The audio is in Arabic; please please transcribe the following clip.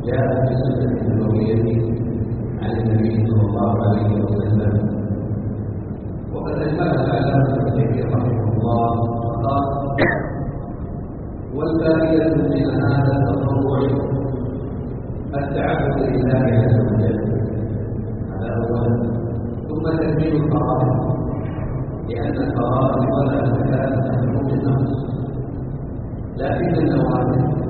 جاء في السنة النبوية عن النبي صلى الله عليه وسلم، وقد أجملها العلامة ابن تيمية رحمه الله فقال: والفائدة من هذا التطوع التعبد لله عز وجل، هذا أولا، ثم تكميل الفرائض، لأن الفرائض لا تكاد تخرج النفس، لكن النوافل